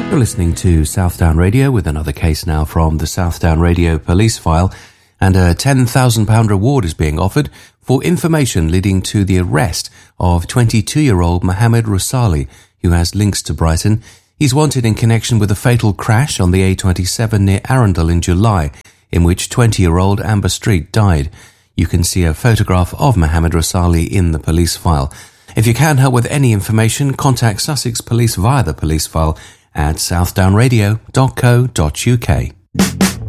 You're listening to Southdown Radio with another case now from the Southdown Radio police file, and a £10,000 reward is being offered for information leading to the arrest of 22-year-old Mohammed Rusali, who has links to Brighton. He's wanted in connection with a fatal crash on the A27 near Arundel in July, in which 20-year-old Amber Street died. You can see a photograph of Mohammed Rusali in the police file. If you can help with any information, contact Sussex Police via the police file at southdownradio.co.uk.